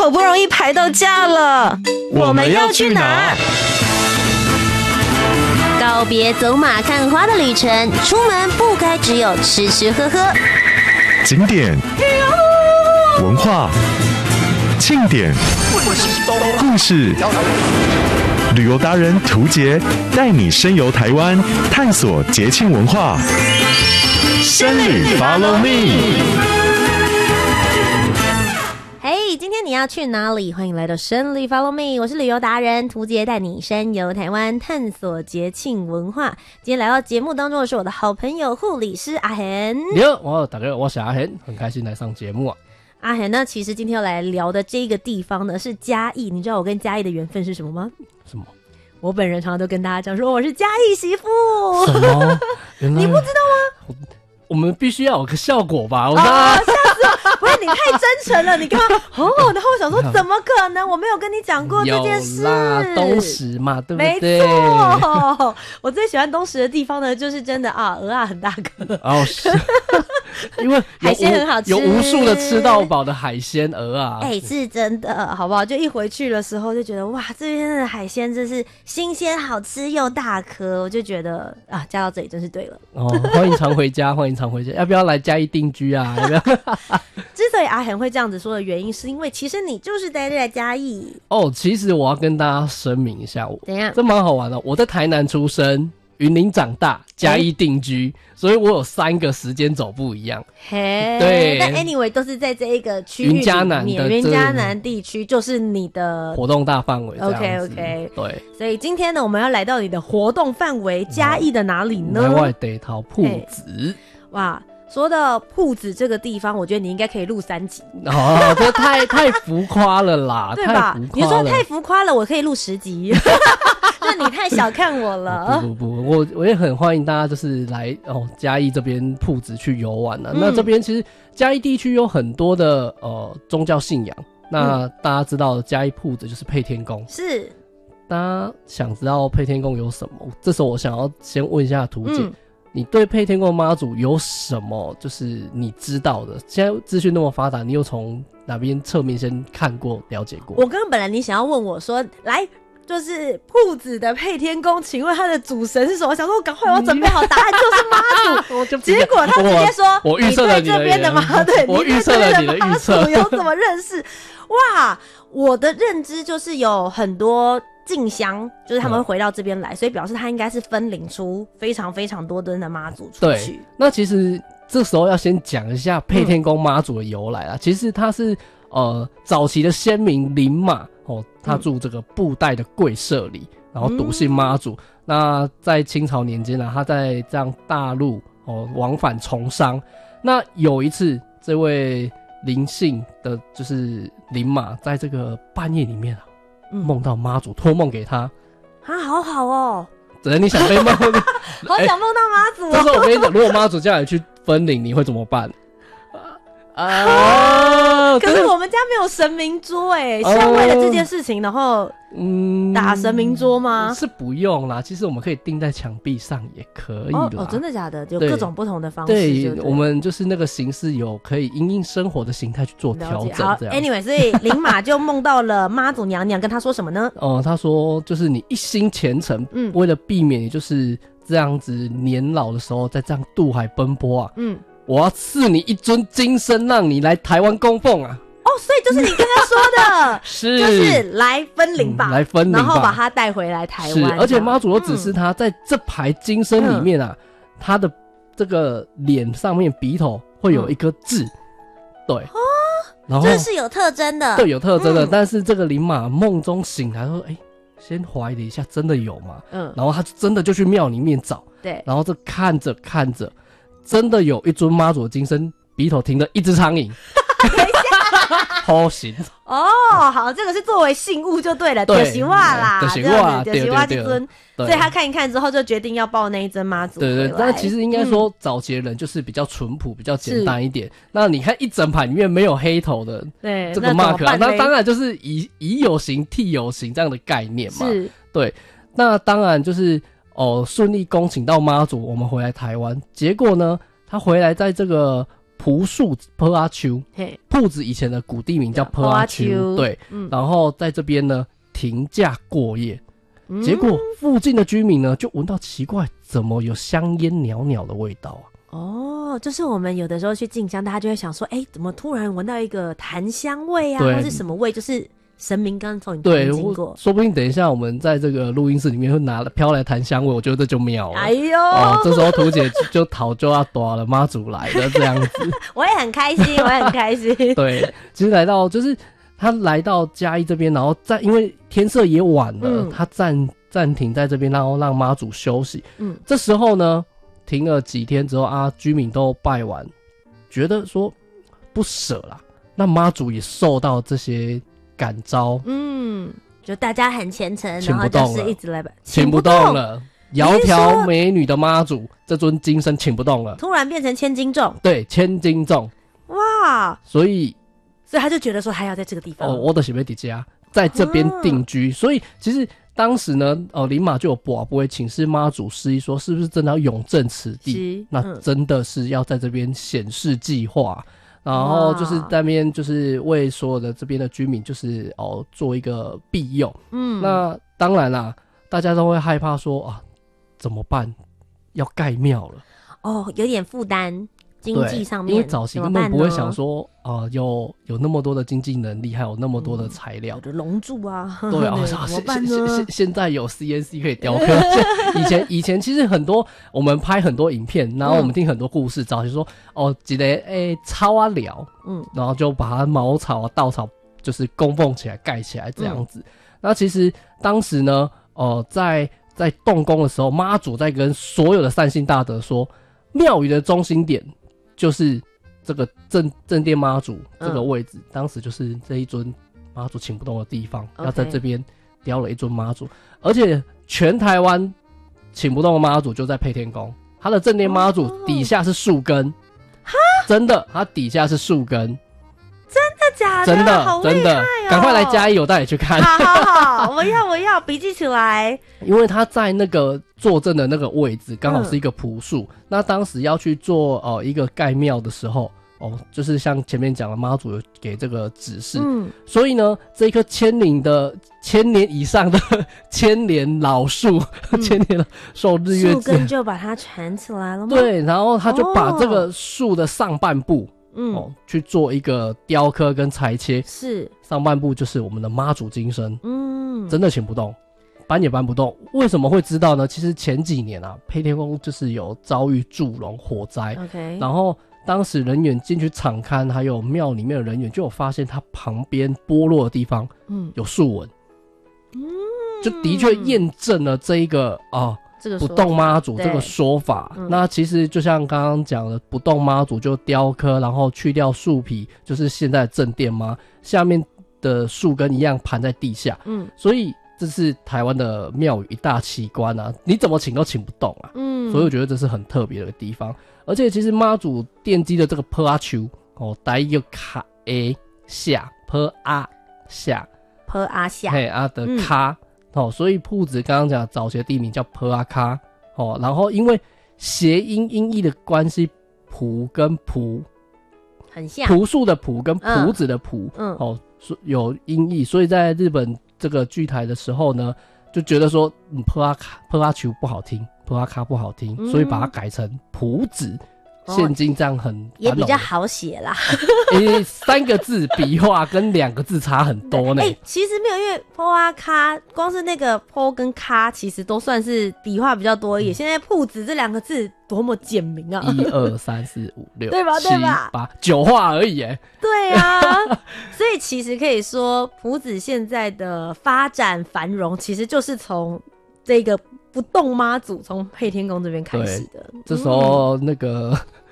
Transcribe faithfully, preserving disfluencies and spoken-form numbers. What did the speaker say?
好不容易排到假了， 我们要去哪？ 告别走马看花的旅程，出门不该只有吃吃喝喝。 景点、文化、庆典、故事，旅游达人涂杰带你深游台湾，探索节庆文化。深旅 Follow Me。 嘿、hey, 今天你要去哪里？欢迎来到深旅 Follow Me， 我是旅游达人涂杰，带你深游台湾，探索节庆文化。今天来到节目当中的是我的好朋友护理师阿恒。 你好，我大家好，我是阿恒，很开心来上节目啊。 阿恒呢，其实今天要来聊的这个地方呢是嘉义，你知道我跟嘉义的缘分是什么吗？ 什么？ 我本人常常都跟大家讲说我是嘉义媳妇。 什么？ 你不知道吗？ 我, 我们必须要有个效果吧？我哦，吓死我！不是你太真诚了，你干嘛？哦，然后我想说，怎么可能？我没有跟你讲过这件事。 有啦，东石嘛，对不对？ 没错，我最喜欢东石的地方呢，就是真的啊，鹅啊很大颗。 哦，是，因为海鲜很好吃， 有无数的吃到饱的海鲜鹅啊。 哎、欸，是真的，好不好？就一回去的时候就觉得哇，这边的海鲜真是新鲜、好吃又大颗，我就觉得啊，嫁到这里真是对了。 哦，欢迎常回家，欢迎常回家，要不要来嘉义定居啊？要不要？ 之所以阿恒会这样子说的原因，是因为其实你就是待在嘉义。 哦，其实我要跟大家声明一下，我怎样？ 这蛮好玩的。我在台南出生，云林长大，嘉义定居，欸、所以我有三个时间走不一样。 嘿， 对。 但 anyway 都是在这一个区域里面， 云嘉南的云嘉南地区就是你的活动大范围。 OK OK， 对。 所以今天呢，我们要来到你的活动范围，嘉义的哪里呢？ 台外地头铺子。 哇。说到铺子这个地方，我觉得你应该可以录三集。 哦，这太太浮夸了啦， 对吧？ 太浮夸了。 你说太浮夸了，我可以录十集。那你太小看我了。 不不不，我我也很欢迎大家就是来哦嘉义这边铺子去游玩啊。 嗯、 那这边其实嘉义地区有很多的呃宗教信仰。那大家知道嘉义铺子就是配天宫， 是。 大家想知道配天宫有什么？这时候我想要先问一下图姐。嗯，你对配天宫妈祖有什么就是你知道的？现在资讯那么发达，你又从哪边侧面先看过了解过？ 我刚刚本来你想要问我说，来就是铺子的配天宫，请问他的主神是什么？我想说我赶快我准备好答案就是妈祖， 就结果他直接说我预测了你对这边的妈，对， 我预测了你的预测， 有怎么认识？哇，我的认知就是有很多。进香就是他们会回到这边来、嗯，所以表示他应该是分领出非常非常多的妈祖出去。 对，那其实这时候要先讲一下配天宫妈祖的由来啦、嗯。其实他是呃早期的先民林马哦，他住这个布袋的贵社里，然后笃信妈祖、嗯。那在清朝年间呢，他在这样大陆哦往返从商。那有一次，这位林姓的就是林马，在这个半夜里面啊。梦到妈祖托梦给他啊，好好哦！ 只能你想被梦，好想梦到妈祖哦。 这时候我跟你讲，如果妈祖叫你去分灵，你会怎么办？啊！ 可是我们家没有神明桌哎、欸，是要为了这件事情，然后嗯打神明桌吗？ 是不用啦，其实我们可以钉在墙壁上也可以啦。 哦，哦真的假的？有各种不同的方式对。 对， 我们就是那个形式有可以因应生活的形态去做调整。 好这样 ，anyway， 所以林马就梦到了妈祖娘娘，跟他说什么呢？ 哦、呃，他说就是你一心虔诚，嗯，为了避免你就是这样子年老的时候再这样渡海奔波啊，嗯。我要赐你一尊金身，让你来台湾供奉啊！ 哦，所以就是你刚刚说的， 是就是来分灵吧、 嗯，来分灵吧， 然后把他带回来台湾。 是，而且妈祖又指示他在这排金身里面啊，嗯、他的这个脸上面鼻头会有一个痣，嗯、对，哦，然后这是有特征的， 对，有特征的。嗯、但是这个林马梦中醒来说，哎、欸，先怀疑一下，真的有吗？嗯，然后他真的就去庙里面找， 对， 然后这看着看着。真的有一尊妈祖的金身，鼻头停了一只苍蝇。好行哦，好，这个是作为信物就对了，就行话啦， 就行话， 就行话这尊，所以他看一看之后就决定要抱那一尊妈祖。 对对，但其实应该说早期的人就是比较淳朴、比较简单一点。那你看一整排里面没有黑头的， 对这个 mark， 那, 那当然就是以以有形替有形这样的概念嘛。 是， 对，那当然就是。哦，顺利恭请到妈祖，我们回来台湾。结果呢，他回来在这个朴树坡阿丘， 嘿， 朴子以前的古地名叫坡阿丘， 坡阿丘对、 嗯， 然后在这边呢停驾过夜， 嗯结果附近的居民呢就闻到奇怪，怎么有香烟袅袅的味道啊？ 哦，就是我们有的时候去进香，大家就会想说，哎、怎么突然闻到一个檀香味啊， 对或是什么味？就是神明刚从你旁对， 边经过我。说不定等一下我们在这个录音室里面会拿了飘来檀香味，我觉得这就妙了。 哎呦， 哦，这时候图姐就讨就要躲了，妈祖来了这样子。 我也很开心，我也很开心。 对，其实来到就是他来到嘉义这边，然后在因为天色也晚了， 嗯他暂暂停在这边，然后让妈祖休息。 嗯， 这时候呢，停了几天之后啊，居民都拜完，觉得说不舍啦。那妈祖也受到这些感召， 嗯，就大家很虔诚， 请然后就不动了是一直来拜， 请不动。了。窈窕美女的妈祖，这尊金身请不动了， 突然变成千斤重， 对，千斤重， 哇！ 所以所以他就觉得说，还要在这个地方。 哦，我的喜贝底家在这边定居，所以其实当时呢，哦，林马就有卜不会请示妈祖示意说，是不是真的要永镇此地？ 是那嗯真的是要在这边显示计划，然后就是在那边就是为所有的这边的居民就是哦做一个庇佑。 嗯， 那当然啦，大家都会害怕说啊，怎么办？要盖庙了。 哦，有点负担，经济上面， 因为早期根怎么办呢本不会想说啊、呃有有那么多的经济能力，还有那么多的材料有。的龙柱啊， 对啊， 怎么现办现现呢？ 现在有 C N C 可以雕刻。现以前以前其实很多我们拍很多影片，然后我们听很多故事，早期说哦，记得诶抄啊聊， 嗯然后就把它茅草啊稻草就是供奉起来盖起来这样子。那其实当时呢，呃，在在动工的时候，妈祖在跟所有的善信大德说，庙宇的中心点就是这个正正殿妈祖这个位置，当时就是这一尊妈祖请不动的地方， OK 要在这边雕了一尊妈祖，而且全台湾请不动的妈祖就在配天宫，它的正殿妈祖底下是树根，真的，它底下是树根， 真的假的？ 真的好真的厉害哦， 赶快来嘉义，我带你去看。 好好好，我要我要笔记起来。 因为他在那个坐镇的那个位置刚好是一个朴树， 嗯、 那当时要去做呃一个盖庙的时候，哦，就是像前面讲的妈祖有给这个指示， 嗯， 所以呢，这棵千年的千年以上的千年老树， 嗯、 千年受日月树根就把它缠起来了吗？ 对，然后他就把这个树的上半部。 嗯， 哦，去做一个雕刻跟裁切， 是上半部就是我们的妈祖金身， 嗯， 真的请不动，搬也搬不动。为什么会知道呢？其实前几年啊，配天宫就是有遭遇祝融火灾 ，OK， 然后当时人员进去场勘，还有庙里面的人员就有发现它旁边剥落的地方，嗯，有树纹，嗯，就的确验证了这一个啊。 这个不动妈祖这个说法， 嗯、 那其实就像刚刚讲的，不动妈祖就雕刻，然后去掉树皮，就是现在的正殿妈，下面的树根一样盘在地下。嗯，所以这是台湾的庙宇一大奇观啊，你怎么请都请不动啊。嗯，所以我觉得这是很特别的地方。而且其实妈祖奠基的这个坡阿丘哦，带一个卡 A 下坡阿下坡阿下， 嘿阿的卡。嗯哦，所以铺子刚刚讲早期的地名叫坡阿卡哦，然后因为谐音音译的关系，朴跟朴很像， 朴树的朴跟朴子的朴，嗯，哦，有音译，所以在日本这个剧台的时候呢，就觉得说，嗯，坡阿卡坡阿丘不好听，坡阿卡不好听，嗯、所以把它改成朴子。现今这样很也比较好写啦， 诶，三个字笔画跟两个字差很多呢。 哎、欸，其实没有，因为 po 啊咖，光是那个 po 跟咖，其实都算是笔画比较多一点。嗯、现在铺子这两个字多么简明啊！ 一二三四五六， 对吧？对吧？ 八九画而已，哎。 对啊，所以其实可以说，朴子现在的发展繁荣，其实就是从这个不动妈祖从配天宫这边开始的。 这时候那个。